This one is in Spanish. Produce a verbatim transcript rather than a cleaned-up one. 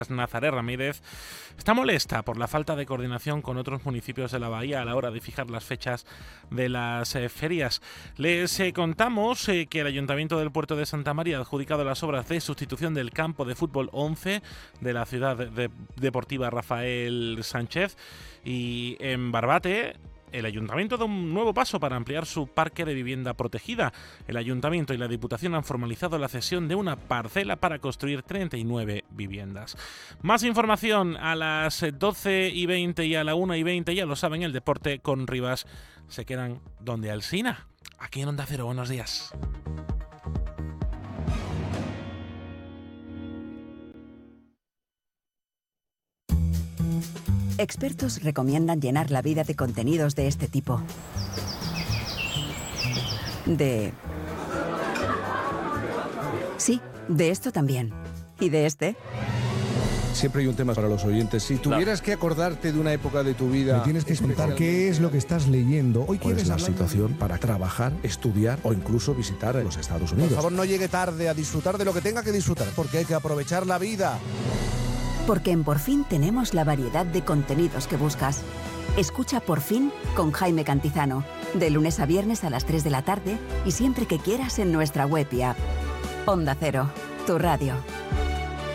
Nazaret Ramírez está molesta por la falta de coordinación con otros municipios de la bahía a la hora de fijar las fechas de las eh, ferias. Les eh, contamos eh, que el Ayuntamiento del Puerto de Santa María ha adjudicado las obras de sustitución del campo de fútbol once de la ciudad de, de, deportiva Rafael Sánchez, y en Barbate el Ayuntamiento da un nuevo paso para ampliar su parque de vivienda protegida. El Ayuntamiento y la Diputación han formalizado la cesión de una parcela para construir treinta y nueve viviendas. Más información a las doce y veinte y a la una y veinte, ya lo saben, el deporte con Rivas. Se quedan donde Alsina, aquí en Onda Cero. Buenos días. Expertos recomiendan llenar la vida de contenidos de este tipo. De... Sí, de esto también. ¿Y de este? Siempre hay un tema para los oyentes. Si tuvieras que acordarte de una época de tu vida... Me tienes que contar qué es lo que estás leyendo. Hoy ¿Cuál es la situación para trabajar, estudiar o incluso visitar los Estados Unidos? Por favor, no llegue tarde a disfrutar de lo que tenga que disfrutar, porque hay que aprovechar la vida. Porque en Por Fin tenemos la variedad de contenidos que buscas. Escucha Por Fin con Jaime Cantizano, de lunes a viernes a las tres de la tarde y siempre que quieras en nuestra web y app. Onda Cero, tu radio.